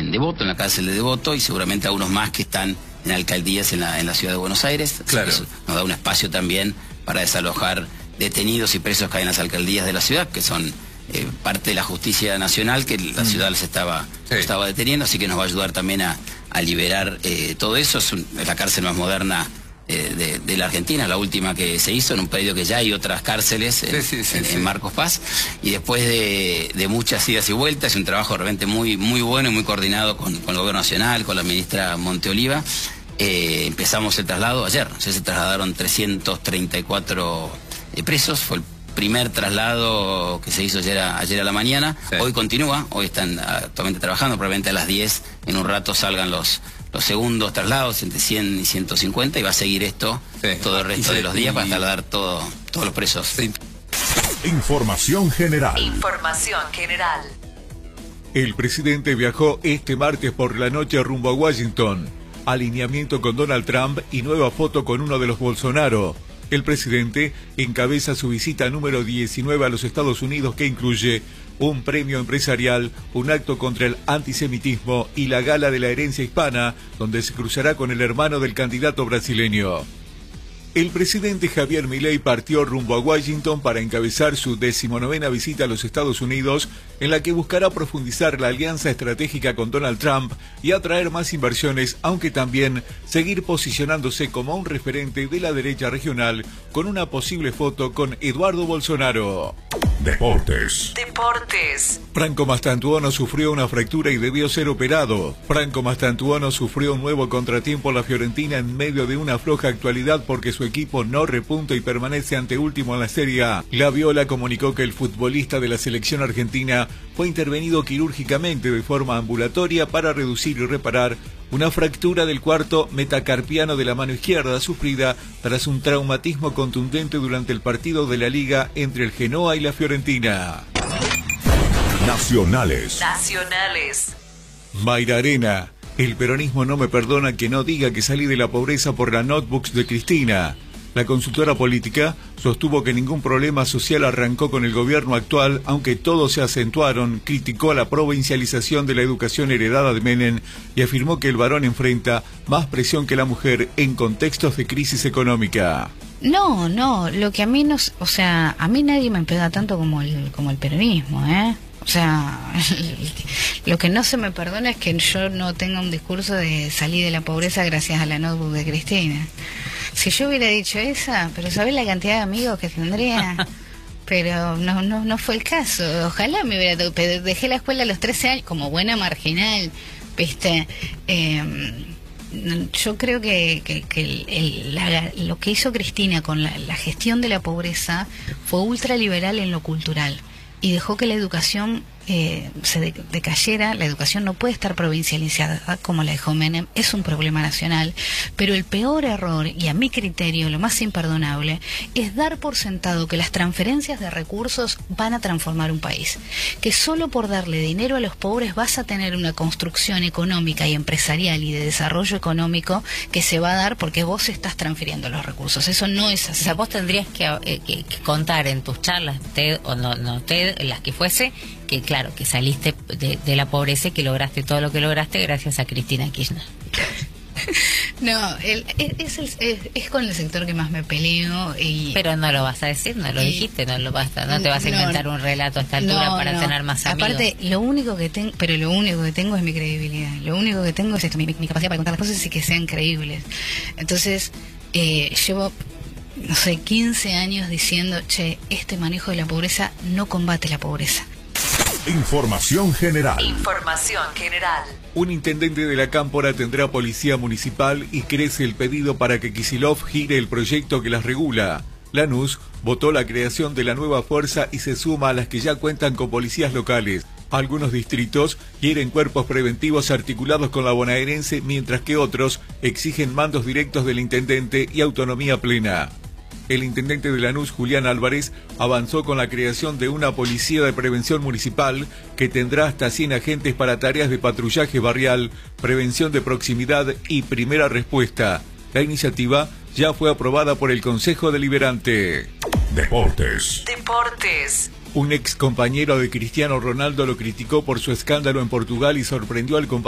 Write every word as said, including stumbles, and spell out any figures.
en Devoto, en la cárcel de Devoto, y seguramente a unos más que están en alcaldías en la, en la ciudad de Buenos Aires. Claro. Eso nos da un espacio también para desalojar detenidos y presos que hay en las alcaldías de la ciudad, que son eh, parte de la justicia nacional, que la ciudad les estaba, sí. estaba deteniendo, así que nos va a ayudar también a, a liberar eh, todo eso. Es, un, es la cárcel más moderna eh, de, de la Argentina, la última que se hizo, en un predio que ya hay otras cárceles en, sí, sí, sí, en, sí. en Marcos Paz, y después de, de muchas idas y vueltas, un trabajo realmente muy, muy bueno y muy coordinado con, con el gobierno nacional, con la ministra Monteoliva, eh, empezamos el traslado ayer. Ya se trasladaron trescientos treinta y cuatro eh, presos, fue el primer traslado que se hizo ayer a, ayer a la mañana. Sí. Hoy continúa, hoy están actualmente trabajando, probablemente a las diez, en un rato salgan los, los segundos traslados, entre cien y ciento cincuenta, y va a seguir esto sí. todo el resto sí. de los días para trasladar todo, todos los presos. Sí. Información general. Información general. El presidente viajó este martes por la noche rumbo a Washington. Alineamiento con Donald Trump y nueva foto con uno de los Bolsonaro. El presidente encabeza su visita número diecinueve a los Estados Unidos, que incluye un premio empresarial, un acto contra el antisemitismo y la gala de la herencia hispana, donde se cruzará con el hermano del candidato brasileño. El presidente Javier Milei partió rumbo a Washington para encabezar su decimonovena visita a los Estados Unidos, en la que buscará profundizar la alianza estratégica con Donald Trump y atraer más inversiones, aunque también seguir posicionándose como un referente de la derecha regional, con una posible foto con Eduardo Bolsonaro. Deportes. Deportes. Franco Mastantuono sufrió una fractura y debió ser operado. Franco Mastantuono sufrió un nuevo contratiempo en la Fiorentina en medio de una floja actualidad porque su equipo no repunta y permanece anteúltimo en la Serie A. La Viola comunicó que el futbolista de la selección argentina fue intervenido quirúrgicamente de forma ambulatoria para reducir y reparar una fractura del cuarto metacarpiano de la mano izquierda sufrida tras un traumatismo contundente durante el partido de la Liga entre el Genoa y la Fiorentina. Nacionales. Nacionales. Mayra Arena. El peronismo no me perdona que no diga que salí de la pobreza por la notebooks de Cristina. La consultora política sostuvo que ningún problema social arrancó con el gobierno actual, aunque todos se acentuaron, criticó la provincialización de la educación heredada de Menem y afirmó que el varón enfrenta más presión que la mujer en contextos de crisis económica. No, no, lo que a mí no, o sea, a mí nadie me pega tanto como el, como el peronismo, ¿eh? O sea, lo que no se me perdona es que yo no tenga un discurso de salir de la pobreza gracias a la notebook de Cristina. Si yo hubiera dicho esa, pero ¿sabés la cantidad de amigos que tendría? Pero no no no fue el caso. Ojalá me hubiera... Dejé la escuela a los trece años, como buena marginal, ¿viste? Eh, yo creo que, que, que el, el, la, lo que hizo Cristina con la, la gestión de la pobreza fue ultraliberal en lo cultural. Y dejó que la educación eh, se de, decayera. La educación no puede estar provincializada como la dejó Menem, es un problema nacional, pero el peor error, y a mi criterio lo más imperdonable, es dar por sentado que las transferencias de recursos van a transformar un país, que solo por darle dinero a los pobres vas a tener una construcción económica y empresarial y de desarrollo económico que se va a dar porque vos estás transfiriendo los recursos. Eso no es así. O sea, vos tendrías que, eh, que, que contar en tus charlas, TED o no, no TED, en las que fuese, que claro, que saliste de, de la pobreza y que lograste todo lo que lograste gracias a Cristina Kirchner. No, el, es, el, es, es con el sector que más me peleo. Y, pero no lo vas a decir, no lo y, dijiste, no lo vas a, no te vas a inventar no, un relato a esta altura no, para no. tener más amigos. Aparte, lo único que tengo, pero lo único que tengo es mi credibilidad. Lo único que tengo es esto, mi, mi capacidad para contar las cosas y que sean creíbles. Entonces, eh, llevo, no sé, quince años diciendo, che, este manejo de la pobreza no combate la pobreza. Información general. Información general. Un intendente de la Cámpora tendrá policía municipal y crece el pedido para que Kicillof gire el proyecto que las regula. Lanús votó la creación de la nueva fuerza y se suma a las que ya cuentan con policías locales. Algunos distritos quieren cuerpos preventivos articulados con la bonaerense, mientras que otros exigen mandos directos del intendente y autonomía plena. El intendente de Lanús, Julián Álvarez, avanzó con la creación de una policía de prevención municipal que tendrá hasta cien agentes para tareas de patrullaje barrial, prevención de proximidad y primera respuesta. La iniciativa ya fue aprobada por el Consejo Deliberante. Deportes. Deportes. Un ex compañero de Cristiano Ronaldo lo criticó por su escándalo en Portugal y sorprendió al compañero